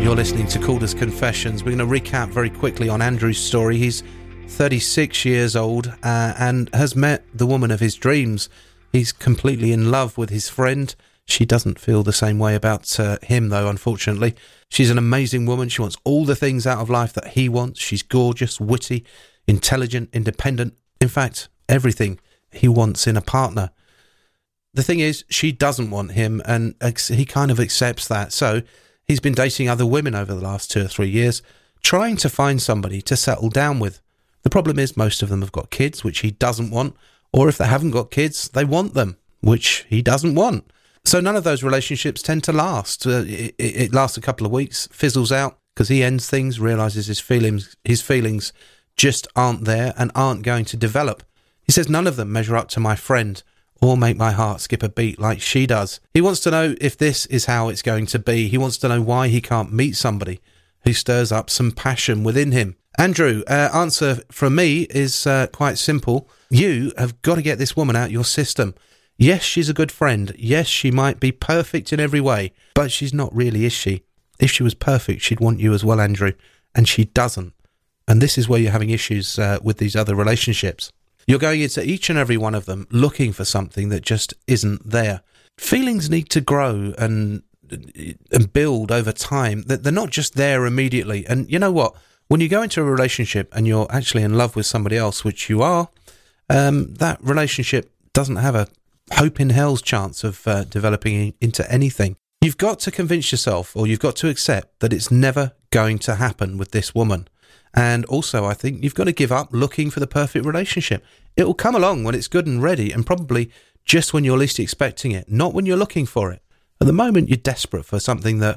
You're listening to Calder's Confessions. We're going to recap very quickly on Andrew's story. He's 36 years old and has met the woman of his dreams. He's completely in love with his friend. She doesn't feel the same way about him, though, unfortunately. She's an amazing woman. She wants all the things out of life that he wants. She's gorgeous, witty, intelligent, independent. In fact, everything he wants in a partner. The thing is, she doesn't want him, and he kind of accepts that. So he's been dating other women over the last 2 or 3 years, trying to find somebody to settle down with. The problem is most of them have got kids, which he doesn't want, or if they haven't got kids, they want them, which he doesn't want. So none of those relationships tend to last. It lasts a couple of weeks, fizzles out, because he ends things, realises his feelings just aren't there and aren't going to develop. He says none of them measure up to my friend or make my heart skip a beat like she does. He wants to know if this is how it's going to be. He wants to know why he can't meet somebody who stirs up some passion within him. Andrew, answer from me is quite simple. You have got to get this woman out your system. Yes, she's a good friend. Yes, she might be perfect in every way, but she's not really, is she? If she was perfect, she'd want you as well, Andrew, and she doesn't. And this is where you're having issues with these other relationships. You're going into each and every one of them looking for something that just isn't there. Feelings need to grow and build over time. They're not just there immediately. And you know what? When you go into a relationship and you're actually in love with somebody else, which you are, that relationship doesn't have a hope in hell's chance of developing into anything. You've got to convince yourself, or you've got to accept that it's never going to happen with this woman. And also, I think you've got to give up looking for the perfect relationship. It will come along when it's good and ready, and probably just when you're least expecting it, not when you're looking for it. At the moment, you're desperate for something that,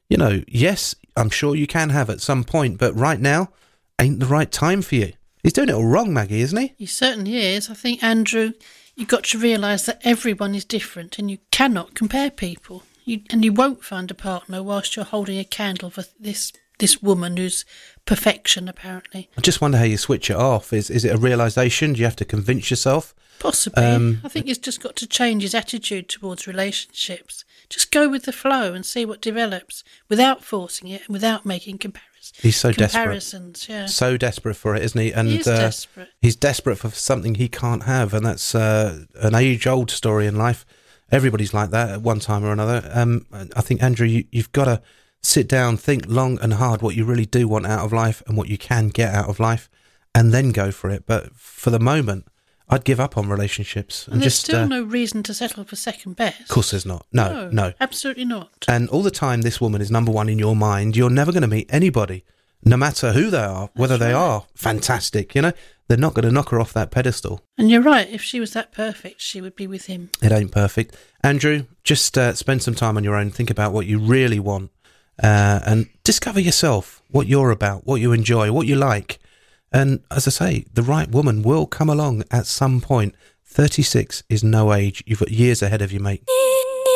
yes, I'm sure you can have at some point, but right now ain't the right time for you. He's doing it all wrong, Maggie, isn't he? He certainly is. I think, Andrew, you've got to realise that everyone is different and you cannot compare people. You won't find a partner whilst you're holding a candle for this woman who's perfection, apparently. I just wonder how you switch it off. Is it a realisation? Do you have to convince yourself? Possibly. I think he's just got to change his attitude towards relationships. Just go with the flow and see what develops without forcing it and without making comparisons. He's so comparisons, desperate. Yeah. So desperate for it, isn't he? And he is desperate. He's desperate for something he can't have, and that's an age-old story in life. Everybody's like that at one time or another. I think, Andrew, you've got to sit down, think long and hard what you really do want out of life and what you can get out of life, and then go for it. But for the moment, I'd give up on relationships. And there's still no reason to settle for second best. Of course there's not. No. Absolutely not. And all the time this woman is number one in your mind, you're never going to meet anybody, no matter who they are, whether they are fantastic, They're not going to knock her off that pedestal. And you're right, if she was that perfect, she would be with him. It ain't perfect. Andrew, just spend some time on your own, think about what you really want, and discover yourself, what you're about, what you enjoy, what you like. And as I say, the right woman will come along at some point. 36 is no age. You've got years ahead of you, mate.